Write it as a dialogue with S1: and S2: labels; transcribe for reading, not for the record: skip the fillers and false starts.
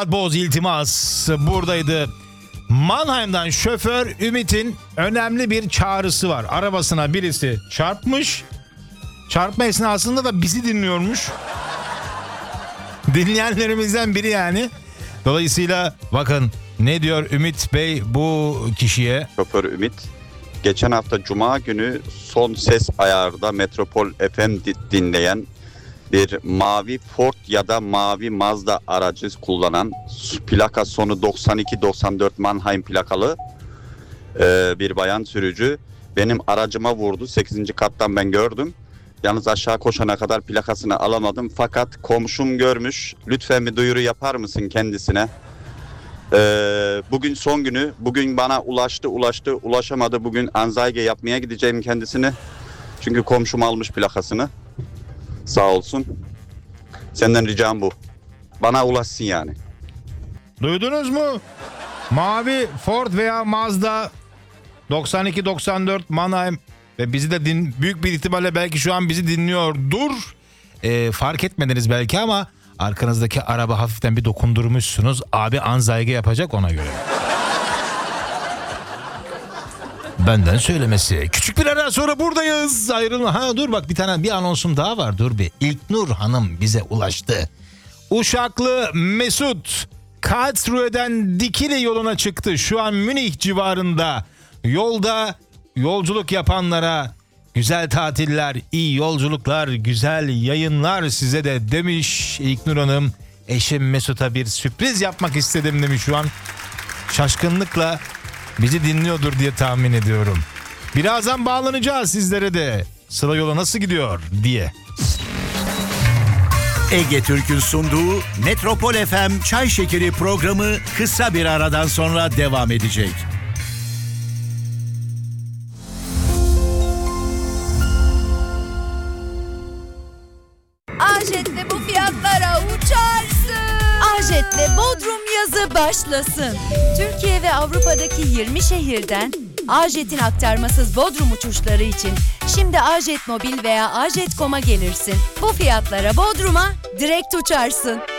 S1: Boz İltimas buradaydı. Mannheim'dan şoför Ümit'in önemli bir çağrısı var. Arabasına birisi çarpmış. Çarpma esnasında da bizi dinliyormuş. Dinleyenlerimizden biri yani. Dolayısıyla bakın ne diyor Ümit Bey bu kişiye?
S2: Şoför Ümit. Geçen hafta Cuma günü son ses ayarda Metropol FM dinleyen bir mavi Ford ya da mavi Mazda aracı kullanan, plaka sonu 92-94 Mannheim plakalı bir bayan sürücü benim aracıma vurdu. 8. kattan ben gördüm. Yalnız aşağı koşana kadar plakasını alamadım. Fakat komşum görmüş. Lütfen bir duyuru yapar mısın kendisine? Bugün son günü. Bugün bana ulaşamadı. Bugün anzeige yapmaya gideceğim kendisine. Çünkü komşum almış plakasını. Sağ olsun. Senden ricam bu. Bana ulaşsın yani.
S1: Duydunuz mu? Mavi Ford veya Mazda 92-94 Mannheim ve bizi de büyük bir ihtimalle belki şu an bizi dinliyordur. Fark etmediniz belki ama arkanızdaki araba hafiften bir dokundurmuşsunuz. Abi anzeige yapacak ona göre. Benden söylemesi. Küçük bir ara sonra buradayız. Ayrılma. Ha dur bak bir anonsum daha var. Dur bir. İlknur Hanım bize ulaştı. Uşaklı Mesut Karlsruhe'den Dikili yoluna çıktı. Şu an Münih civarında. Yolda yolculuk yapanlara güzel tatiller, iyi yolculuklar, güzel yayınlar size de demiş İlknur Hanım. Eşim Mesut'a bir sürpriz yapmak istedim demiş şu an. Şaşkınlıkla bizi dinliyordur diye tahmin ediyorum. Birazdan bağlanacağız sizlere de. Sıla yola nasıl gidiyor diye.
S3: Ege Türk'ün sunduğu Metropol FM Çay Şekeri programı kısa bir aradan sonra devam edecek.
S4: Ajet'le bu fiyatlara uçarsın. Ajet'le Bodrum yazı başlasın. Türkiye ve Avrupa'daki 20 şehirden Ajet'in aktarmasız Bodrum uçuşları için şimdi Ajet Mobil veya Ajet.com'a gelirsin. Bu fiyatlara Bodrum'a direkt uçarsın.